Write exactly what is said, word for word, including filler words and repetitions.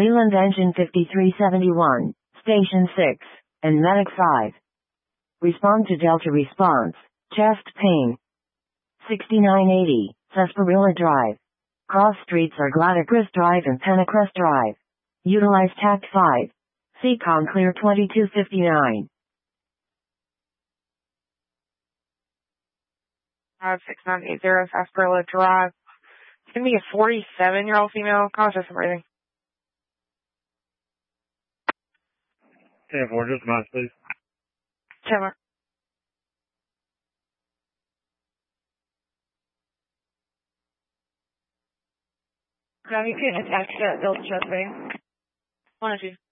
Leland Engine fifty-three seventy-one, Station six, and Medic five. Respond to Delta response, chest pain. sixty-nine eighty, Sarsaparilla Drive. Cross streets are Gladacrest Drive and Penacrest Drive. Utilize Tact five. C COM clear twenty-two fifty-nine. five six nine eight zero Sarsaparilla Drive. It's going to be a forty-seven-year-old female. Conscious and breathing. ten four, just minus, please. ten four. Now you can attach that Delta chest pain. One or two.